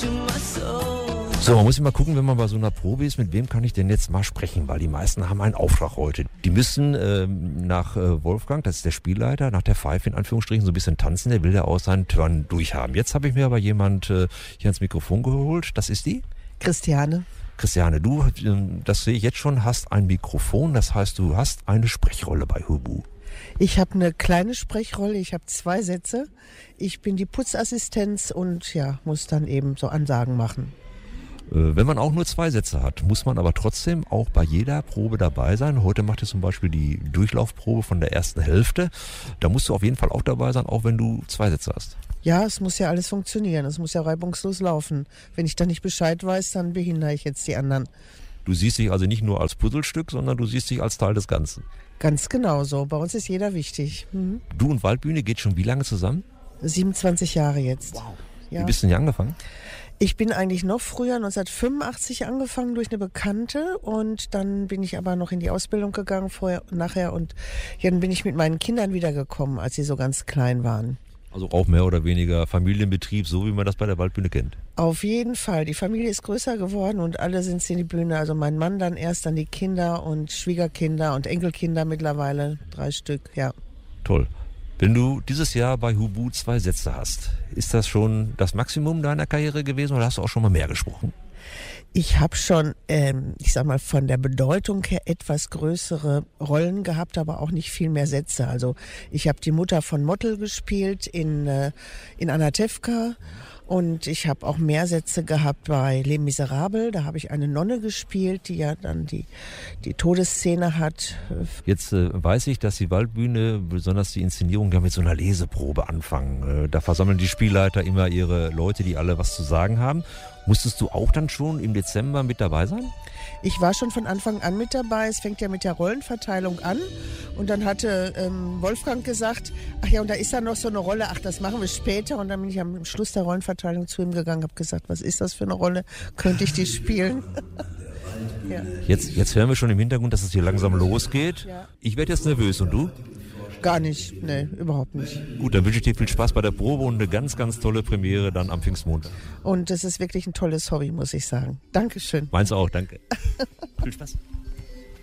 So, man muss immer gucken, wenn man bei so einer Probe ist, mit wem kann ich denn jetzt mal sprechen, weil die meisten haben einen Auftrag heute. Die müssen nach Wolfgang, das ist der Spielleiter, nach der Pfeife in Anführungsstrichen so ein bisschen tanzen, der will ja auch seinen Turn durchhaben. Jetzt habe ich mir aber jemand hier ans Mikrofon geholt, das ist die? Christiane. Christiane, du, das sehe ich jetzt schon, hast ein Mikrofon, das heißt, du hast eine Sprechrolle bei Hubu. Ich habe eine kleine Sprechrolle, ich habe 2 Sätze. Ich bin die Putzassistenz und ja, muss dann eben so Ansagen machen. Wenn man auch nur 2 Sätze hat, muss man aber trotzdem auch bei jeder Probe dabei sein. Heute macht ihr zum Beispiel die Durchlaufprobe von der ersten Hälfte. Da musst du auf jeden Fall auch dabei sein, auch wenn du 2 Sätze hast. Ja, es muss ja alles funktionieren, es muss ja reibungslos laufen. Wenn ich da nicht Bescheid weiß, dann behindere ich jetzt die anderen. Du siehst dich also nicht nur als Puzzlestück, sondern du siehst dich als Teil des Ganzen. Ganz genau so, bei uns ist jeder wichtig. Mhm. Du und Waldbühne geht schon wie lange zusammen? 27 Jahre jetzt. Wow. Ja. Wie bist du denn hier angefangen? Ich bin eigentlich noch früher, 1985 angefangen durch eine Bekannte und dann bin ich aber noch in die Ausbildung gegangen vorher und nachher und dann bin ich mit meinen Kindern wiedergekommen, als sie so ganz klein waren. Also auch mehr oder weniger Familienbetrieb, so wie man das bei der Waldbühne kennt. Auf jeden Fall. Die Familie ist größer geworden und alle sind in die Bühne. Also mein Mann dann erst, dann die Kinder und Schwiegerkinder und Enkelkinder mittlerweile, 3 Stück, ja. Toll. Wenn du dieses Jahr bei Hubu 2 Sätze hast, ist das schon das Maximum deiner Karriere gewesen oder hast du auch schon mal mehr gesprochen? Ich habe schon, ich sag mal, von der Bedeutung her etwas größere Rollen gehabt, aber auch nicht viel mehr Sätze. Also ich habe die Mutter von Mottl gespielt in Anatevka und ich habe auch mehr Sätze gehabt bei Les Miserables. Da habe ich eine Nonne gespielt, die ja dann die Todesszene hat. Jetzt weiß ich, dass die Waldbühne, besonders die Inszenierung, ja mit so einer Leseprobe anfangen. Da versammeln die Spielleiter immer ihre Leute, die alle was zu sagen haben. Musstest du auch dann schon im Dezember mit dabei sein? Ich war schon von Anfang an mit dabei. Es fängt ja mit der Rollenverteilung an. Und dann hatte Wolfgang gesagt, ach ja, und da ist ja noch so eine Rolle, ach, das machen wir später. Und dann bin ich am Schluss der Rollenverteilung zu ihm gegangen, habe gesagt, was ist das für eine Rolle? Könnte ich die spielen? Ja. Jetzt hören wir schon im Hintergrund, dass es hier langsam losgeht. Ja. Ich werde jetzt nervös. Und du? Gar nicht, nee, überhaupt nicht. Gut, dann wünsche ich dir viel Spaß bei der Probe und eine ganz, ganz tolle Premiere dann am Pfingstmontag. Und es ist wirklich ein tolles Hobby, muss ich sagen. Dankeschön. Meins auch, danke. Viel Spaß.